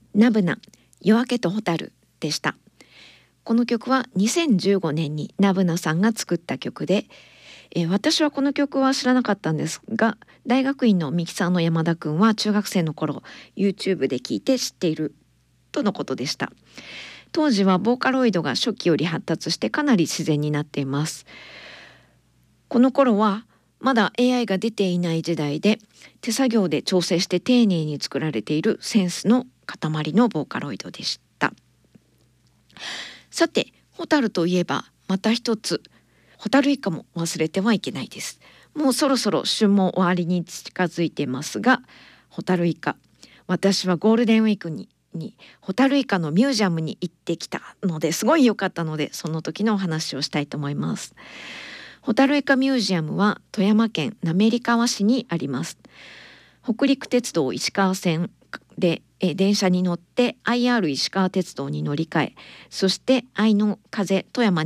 ナブナ夜明けと蛍でした。この曲は2015年にナブナさんが作った曲で、私はこの曲は知らなかったんですが、大学院のミキサーの山田くんは中学生の頃 YouTube で聞いて知っているとのことでした。当時はボーカロイドが初期より発達してかなり自然になっています。この頃はまだ AI が出ていない時代で、手作業で調整して丁寧に作られているセンスの塊のボーカロイドでした。さて、蛍といえばまた一つ、ホタルイカも忘れてはいけないです。もうそろそろ旬も終わりに近づいてますが、ホタルイカ、私はゴールデンウィークにホタルイカのミュージアムに行ってきたのですごい良かったので、その時のお話をしたいと思います。ホタルイカミュージアムは富山県滑川市にあります。北陸鉄道石川線で電車に乗って IR 石川鉄道に乗り換え、そして愛の風富山